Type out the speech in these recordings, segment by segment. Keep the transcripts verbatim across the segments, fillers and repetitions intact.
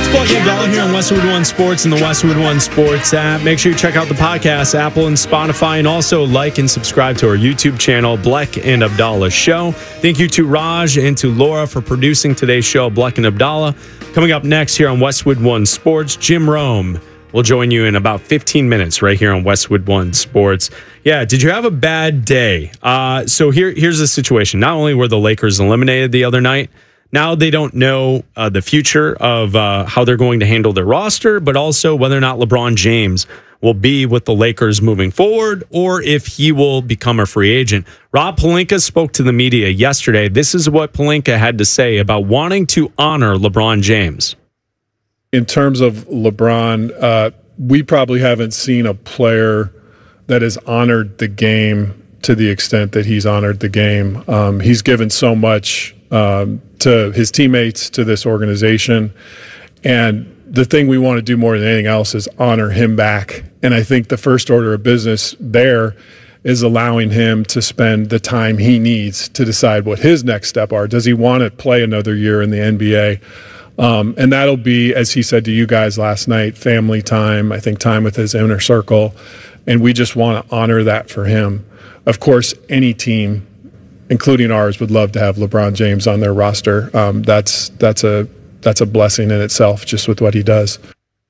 Bucky Abdallah here on Westwood One Sports and the Westwood One Sports app. Make sure you check out the podcast, Apple and Spotify, and also like and subscribe to our YouTube channel, Bleck and Abdallah Show. Thank you to Raj and to Laura for producing today's show, Bleck and Abdallah. Coming up next here on Westwood One Sports, Jim Rome will join you in about fifteen minutes right here on Westwood One Sports. Yeah, did you have a bad day? Uh, so here, here's the situation. Not only were the Lakers eliminated the other night, now they don't know uh, the future of uh, how they're going to handle their roster, but also whether or not LeBron James will be with the Lakers moving forward or if he will become a free agent. Rob Pelinka spoke to the media yesterday. This is what Pelinka had to say about wanting to honor LeBron James. In terms of LeBron, uh, we probably haven't seen a player that has honored the game to the extent that he's honored the game. Um, he's given so much um, to his teammates, to this organization. And the thing we want to do more than anything else is honor him back. And I think the first order of business there is allowing him to spend the time he needs to decide what his next step are. Does he want to play another year in the N B A? Um, and that'll be, as he said to you guys last night, family time, I think time with his inner circle. And we just want to honor that for him. Of course, any team, including ours, would love to have LeBron James on their roster. Um, that's that's a that's a blessing in itself, just with what he does.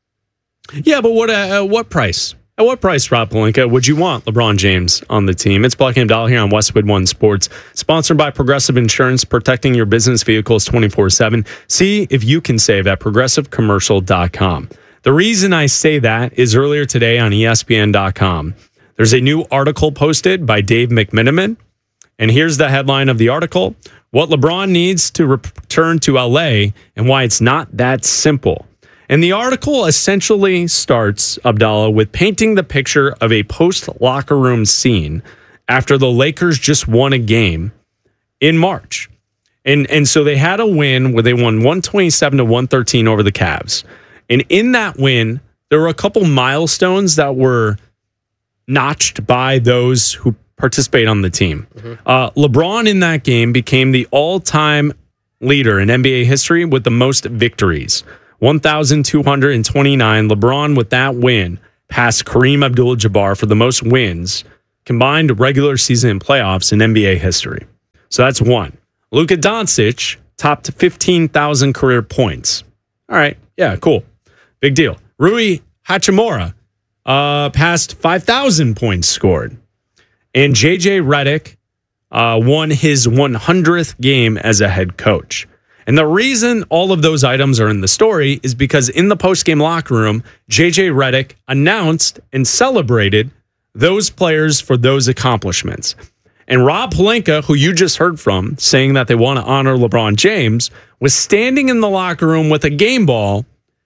Yeah, but what uh, what price? At what price, Rob Pelinka, would you want LeBron James on the team? It's Bleck and Abdallah here on Westwood One Sports, sponsored by Progressive Insurance, protecting your business vehicles twenty-four seven. See if you can save at progressive commercial dot com. The reason I say that is earlier today on E S P N dot com, there's a new article posted by Dave McMenamin. And here's the headline of the article: what LeBron needs to return to L A and why it's not that simple. And the article essentially starts, Abdallah, with painting the picture of a post-locker room scene after the Lakers just won a game in March. And, and so they had a win where they won one twenty-seven to one thirteen over the Cavs. And in that win, there were a couple milestones that were notched by those who participate on the team. Mm-hmm. Uh, LeBron in that game became the all-time leader in N B A history with the most victories. one thousand two hundred twenty-nine. LeBron, with that win, passed Kareem Abdul-Jabbar for the most wins, combined regular season and playoffs in N B A history. So that's one. Luka Doncic topped fifteen thousand career points. All right. Yeah, cool. Big deal. Rui Hachimura uh, passed five thousand points scored. And J J Redick uh, won his one hundredth game as a head coach. And the reason all of those items are in the story is because in the post-game locker room, J J Redick announced and celebrated those players for those accomplishments. And Rob Pelinka, who you just heard from, saying that they want to honor LeBron James, was standing in the locker room with a game ball.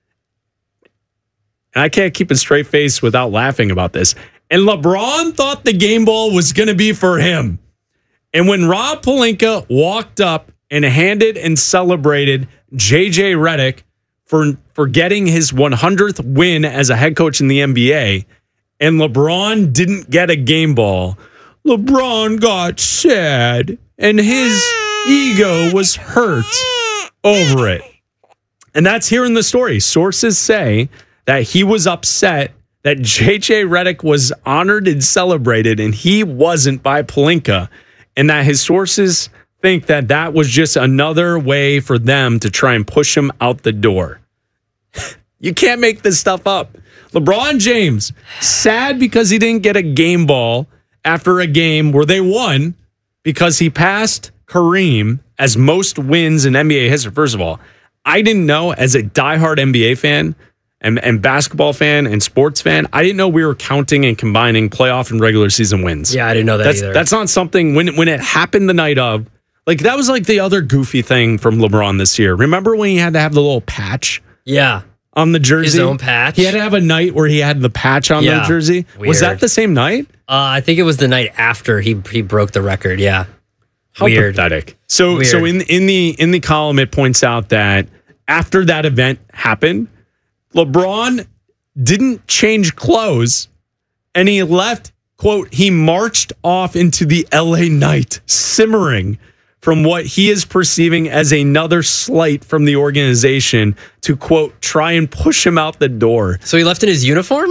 And I can't keep a straight face without laughing about this. And LeBron thought the game ball was going to be for him. And when Rob Pelinka walked up and handed and celebrated J J Redick for, for getting his one hundredth win as a head coach in the N B A, and LeBron didn't get a game ball, LeBron got sad, and his ego was hurt over it. And that's here in the story. Sources say that he was upset that J J Redick was honored and celebrated, and he wasn't by Pelinka, and that his sources think that that was just another way for them to try and push him out the door. You can't make this stuff up. LeBron James, sad because he didn't get a game ball after a game where they won because he passed Kareem as most wins in N B A history. First of all, I didn't know, as a diehard N B A fan and, and basketball fan and sports fan, I didn't know we were counting and combining playoff and regular season wins. Yeah, I didn't know that that's, either. That's not something, when, when it happened the night of, like that was like the other goofy thing from LeBron this year. Remember when he had to have the little patch? Yeah. On the jersey? His own patch? He had to have a night where he had the patch on Yeah. the jersey. Weird. Was that the same night? Uh, I think it was the night after he he broke the record. Yeah. How Weird. pathetic. So Weird. so in in the in the column it points out that after that event happened, LeBron didn't change clothes and he left, quote, he marched off into the L A night, simmering from what he is perceiving as another slight from the organization to, quote, try and push him out the door. So he left in his uniform?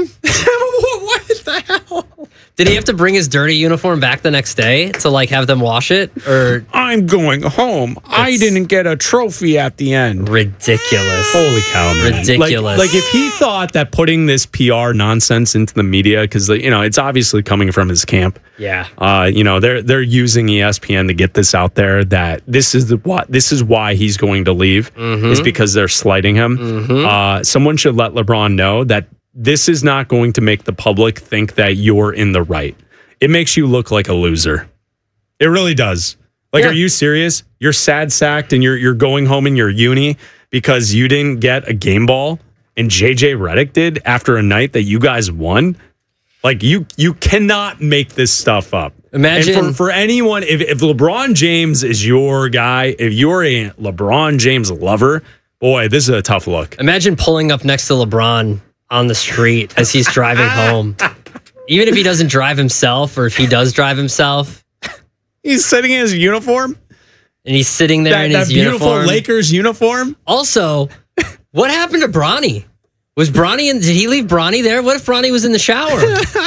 What the hell? Did he have to bring his dirty uniform back the next day to like have them wash it? Or I'm going home. I didn't get a trophy at the end. Ridiculous. Holy cow, man. Ridiculous. Like, like if he thought that putting this P R nonsense into the media, because you know it's obviously coming from his camp. Yeah. Uh, you know they're they're using E S P N to get this out there that this is the what this is why he's going to leave Mm-hmm. is because they're slighting him. Mm-hmm. Uh, someone should let LeBron know that this is not going to make the public think that you're in the right. It makes you look like a loser. It really does. Like, Yeah. are you serious? You're sad sacked and you're you're going home in your uni because you didn't get a game ball and J J Redick did after a night that you guys won? Like, you you cannot make this stuff up. Imagine- And for, for anyone, if, if LeBron James is your guy, if you're a LeBron James lover, boy, this is a tough look. Imagine pulling up next to LeBron on the street as he's driving home. Even if he doesn't drive himself, or if he does drive himself, He's sitting in his uniform. and he's sitting there That, in that his beautiful uniform. Lakers uniform. Also, what happened to Bronny? Was Bronny in, did he leave Bronny there? What if Bronny was in the shower?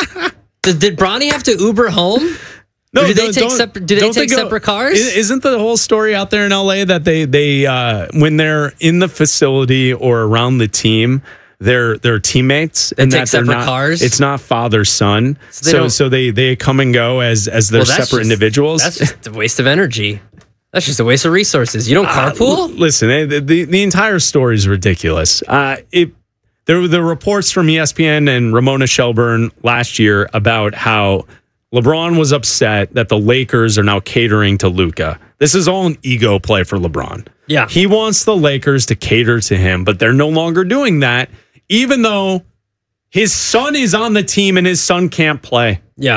did, did Bronny have to Uber home? No, Or do they don't- take don't- separate? Do they don't take go- separate cars? I- Isn't the whole story out there in L A that they they uh, when they're in the facility or around the team, they're they're teammates and take that they're separate not, cars? It's not father son, So they so don't- so they they come and go as as they're Well, that's separate just- individuals. That's just a waste of energy. That's just a waste of resources. You don't Uh, carpool? l- listen, eh, the, the the entire story is ridiculous. Uh, it there were the reports from E S P N and Ramona Shelburne last year about how LeBron was upset that the Lakers are now catering to Luka. This is all an ego play for LeBron. Yeah. He wants the Lakers to cater to him, but they're no longer doing that, even though his son is on the team and his son can't play. Yeah.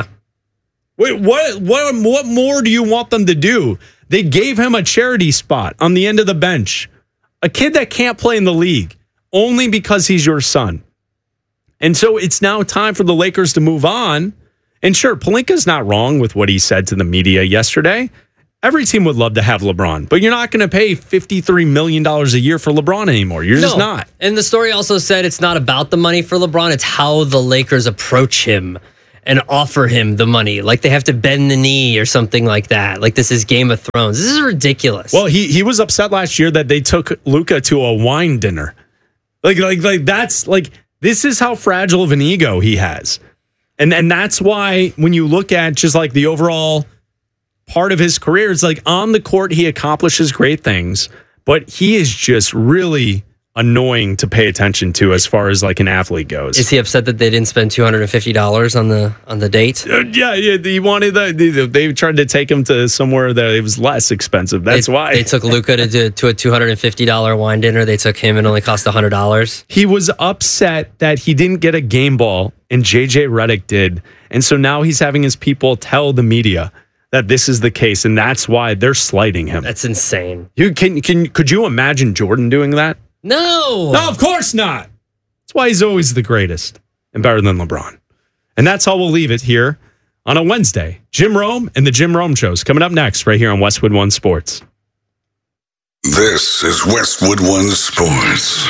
Wait, what, what, what more do you want them to do? They gave him a charity spot on the end of the bench. A kid that can't play in the league only because he's your son. And so it's now time for the Lakers to move on. And sure, Pelinka's not wrong with what he said to the media yesterday. Every team would love to have LeBron, but you're not going to pay fifty-three million dollars a year for LeBron anymore. You're just No. not. And the story also said it's not about the money for LeBron, it's how the Lakers approach him and offer him the money. Like they have to bend the knee or something like that. Like this is Game of Thrones. This is ridiculous. Well, he he was upset last year that they took Luka to a wine dinner. Like like like that's like this is how fragile of an ego he has. And and that's why when you look at just like the overall part of his career, it's like on the court he accomplishes great things, but he is just really annoying to pay attention to as far as like an athlete goes. Is he upset that they didn't spend two hundred fifty dollars on the on the date? Uh, yeah, yeah, he wanted the, they, they tried to take him to somewhere that it was less expensive. That's they, why they took Luka to do, to a two hundred fifty dollars wine dinner. They took him and only cost one hundred dollars. he was upset that he didn't get a game ball and J J Redick did. And so now he's having his people tell the media that this is the case, and that's why they're slighting him. That's insane. You can can could you imagine Jordan doing that? No. No, of course not. That's why he's always the greatest and better than LeBron. And that's how we'll leave it here on a Wednesday. Jim Rome and the Jim Rome Show's coming up next right here on Westwood One Sports. This is Westwood One Sports.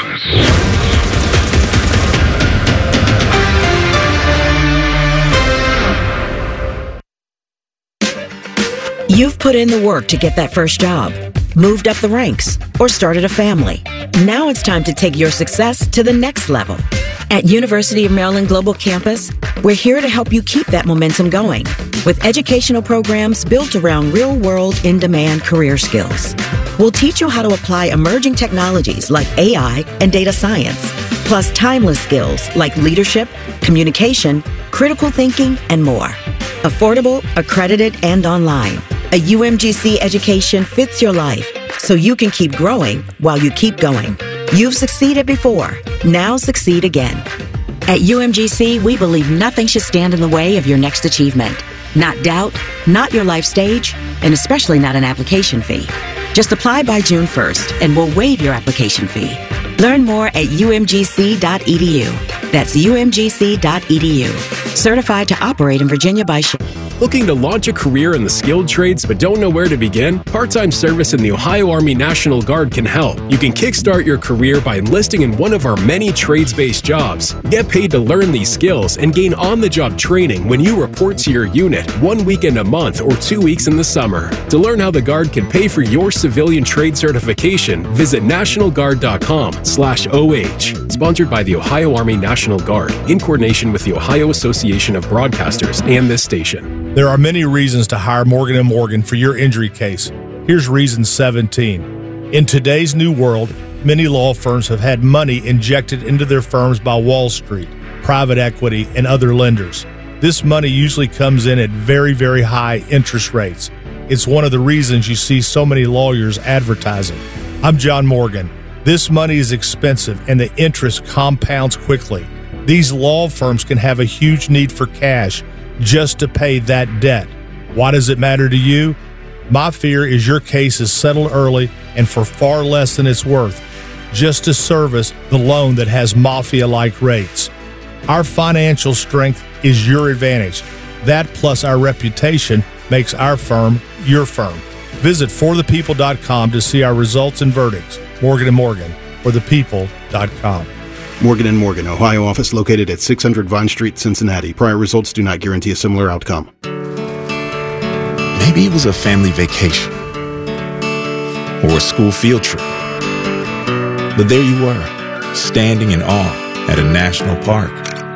You've put in the work to get that first job, moved up the ranks, or started a family. Now it's time to take your success to the next level. At University of Maryland Global Campus, we're here to help you keep that momentum going with educational programs built around real-world, in-demand career skills. We'll teach you how to apply emerging technologies like A I and data science, plus timeless skills like leadership, communication, critical thinking, and more. Affordable, accredited, and online. A U M G C education fits your life so you can keep growing while you keep going. You've succeeded before. Now succeed again. At U M G C, we believe nothing should stand in the way of your next achievement. Not doubt, not your life stage, and especially not an application fee. Just apply by June first and we'll waive your application fee. Learn more at u m g c dot e d u. That's u m g c dot e d u. Certified to operate in Virginia by Sh- Looking to launch a career in the skilled trades but don't know where to begin? Part-time service in the Ohio Army National Guard can help. You can kickstart your career by enlisting in one of our many trades-based jobs. Get paid to learn these skills and gain on-the-job training when you report to your unit one weekend a month or two weeks in the summer. To learn how the Guard can pay for your civilian trade certification, visit national guard dot com slash O H. Sponsored by the Ohio Army National Guard in coordination with the Ohio Association of Broadcasters and this station. There are many reasons to hire Morgan and Morgan for your injury case. Here's reason seventeen. In today's new world, many law firms have had money injected into their firms by Wall Street, private equity, and other lenders. This money usually comes in at very, very high interest rates. It's one of the reasons you see so many lawyers advertising. I'm John Morgan. This money is expensive and the interest compounds quickly. These law firms can have a huge need for cash just to pay that debt. Why does it matter to you? My fear is your case is settled early and for far less than it's worth, just to service the loan that has mafia-like rates. Our financial strength is your advantage. That plus our reputation makes our firm your firm. Visit for the people dot com to see our results and verdicts. Morgan and Morgan, for the people dot com. Morgan and Morgan, Ohio office located at six hundred Vine Street, Cincinnati. Prior results do not guarantee a similar outcome. Maybe it was a family vacation or a school field trip. But there you were, standing in awe at a national park.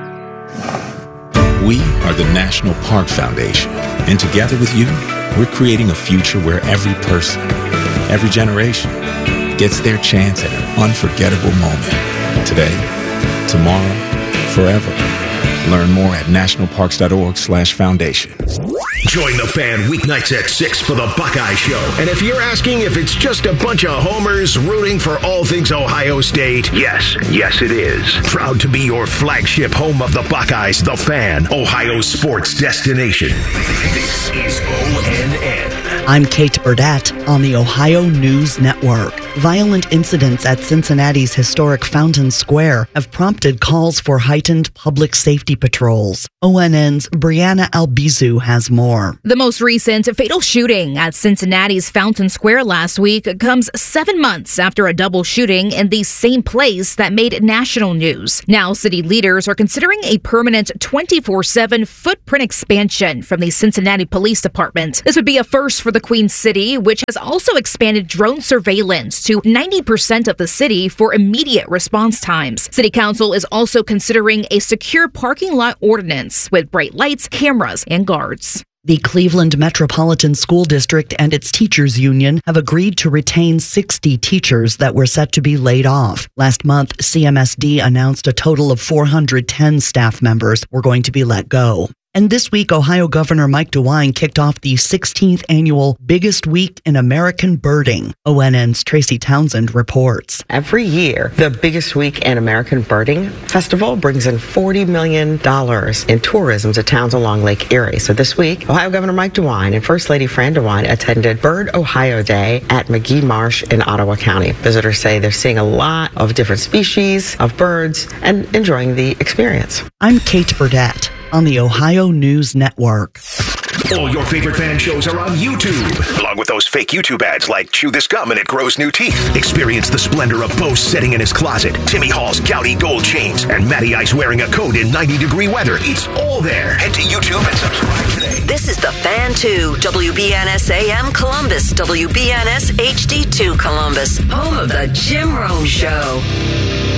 We are the National Park Foundation, and together with you, we're creating a future where every person, every generation, gets their chance at an unforgettable moment. Today, tomorrow, forever. Learn more at nationalparks.org slash foundation. Join the Fan weeknights at six for the Buckeye Show. And if you're asking if it's just a bunch of homers rooting for all things Ohio State, yes, yes it is. Proud to be your flagship home of the Buckeyes, the Fan, Ohio sports destination. This is O N N. I'm Kate Burdett on the Ohio News Network. Violent incidents at Cincinnati's historic Fountain Square have prompted calls for heightened public safety patrols. O N N's Brianna Albizu has more. The most recent fatal shooting at Cincinnati's Fountain Square last week comes seven months after a double shooting in the same place that made national news. Now, city leaders are considering a permanent twenty-four seven footprint expansion from the Cincinnati Police Department. This would be a first for the Queen City, which has also expanded drone surveillance to ninety percent of the city for immediate response times. City Council is also considering a secure parking lot ordinance with bright lights, cameras, and guards. The Cleveland Metropolitan School District and its teachers union have agreed to retain sixty teachers that were set to be laid off. Last month, C M S D announced a total of four hundred ten staff members were going to be let go. And this week, Ohio Governor Mike DeWine kicked off the sixteenth annual Biggest Week in American Birding. O N N's Tracy Townsend reports. Every year, the Biggest Week in American Birding Festival brings in forty million dollars in tourism to towns along Lake Erie. So this week, Ohio Governor Mike DeWine and First Lady Fran DeWine attended Bird Ohio Day at McGee Marsh in Ottawa County. Visitors say they're seeing a lot of different species of birds and enjoying the experience. I'm Kate Burdett on the Ohio News Network. All your favorite fan shows are on YouTube, along with those fake YouTube ads like Chew This Gum and It Grows New Teeth. Experience the splendor of Bo sitting in his closet, Timmy Hall's gouty gold chains, and Matty Ice wearing a coat in ninety degree weather. It's all there. Head to YouTube and subscribe today. This is the Fan two, W B N S A M Columbus, W B N S H D two Columbus, home of the Jim Rome Show.